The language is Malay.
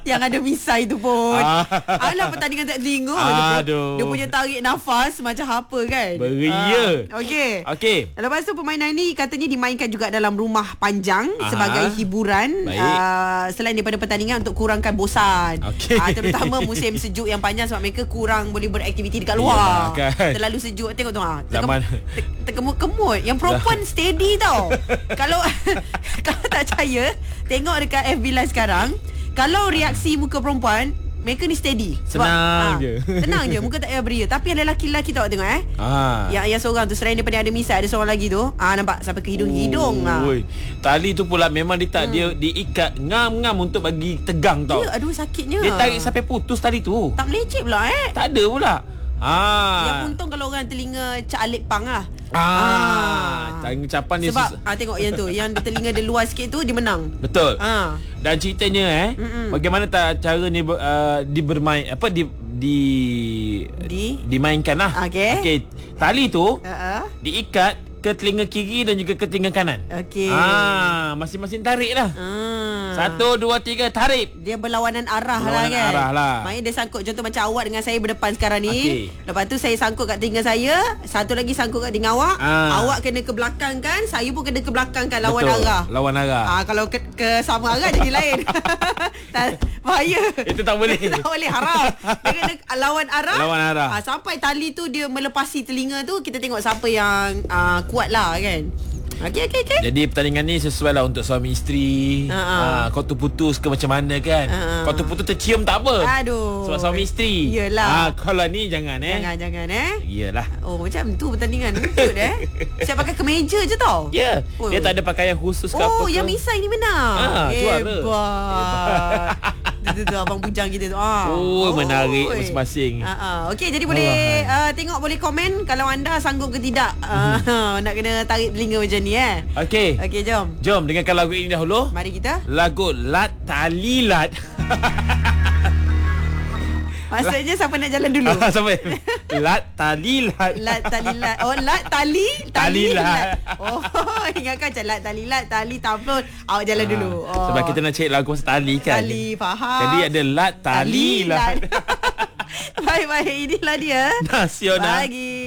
Yang ada misai tu pun. Alah, pertandingan tak telinga. Dia punya tarik nafas macam apa kan. Beria. Okey. Lepas tu permainan ni katanya dimainkan juga dalam rumah panjang sebagai hiburan. Selain daripada pertandingan untuk kurangkan bosan. Terutama musim sejuk yang panjang, sebab mereka kurang boleh beraktiviti dekat luar. Terlalu sejuk. Tengok tu terkemut-kemut. Yang perempuan steady tau. Kalau tak percaya, tengok dekat FB Live sekarang. Kalau reaksi muka perempuan, mereka ni steady. Senang je. Tenang je, muka tak payah beria. Tapi yang lelaki-lelaki tak tengok Yang seorang tu, selain daripada ada misai, ada seorang lagi tu. Nampak sampai ke hidung-hidung. Tali tu pula memang dia diikat ngam-ngam untuk bagi tegang tau. Aduh, sakitnya. Dia tarik sampai putus tali tu. Tak meleceh pula Tak ada pula. Yang untung kalau orang telinga Cak Alik Pang lah. Ucapan dia sebab tengok yang tu, yang telinga dia luas sikit tu, dia menang. Betul. Dan ceritanya bagaimana cara ni dibermain dimainkan lah. Okey. Tali tu diikat ke telinga kiri dan juga ke telinga kanan. Masing-masing tarik lah. 1, 2, 3 tarik. Dia berlawanan arah lah kan. Maknanya dia sangkut, contoh macam awak dengan saya berdepan sekarang ni. Lepas tu saya sangkut kat telinga saya, satu lagi sangkut kat telinga awak. Awak kena ke belakang kan, saya pun kena ke belakang kan, lawan arah. Kalau ke sama arah jadi lain. Bahaya. Itu tak boleh. Tak boleh, haram. Dia kena lawan arah. Sampai tali tu dia melepasi telinga tu, kita tengok siapa yang kuat lah kan. Okey. Jadi pertandingan ni sesuai lah untuk suami isteri. Kau tu putus ke macam mana kan. Kau tu putus tercium tak apa. Aduh. Sebab suami isteri. Yelah. Kalau ni jangan Jangan Yelah. Macam tu pertandingan. Cute Siap pakai kemeja je tau. Ya. Dia tak ada pakaian khusus ke apa ke. Yang misai ni menang. Hebat. Itu abang bujang kita tu. Menarik masing-masing. Okey, jadi boleh tengok, boleh komen kalau anda sanggup ke tidak nak kena tarik telinga macam ni Okey, jom dengarkan lagu ini dahulu. Mari kita. Lagu Lat Tali Lat. Maksudnya siapa nak jalan dulu? Siapa? Lat Tali Lat. Lat Tali Lat. Lat Tali Lat. Ingatkan macam Lat Tali Lat, tali tampon. Awak jalan dulu. Sebab kita nak cari lagu pasal tali kan. Tali, faham. Jadi ada Lat Tali Lat. Baik, inilah dia Nasional Pagi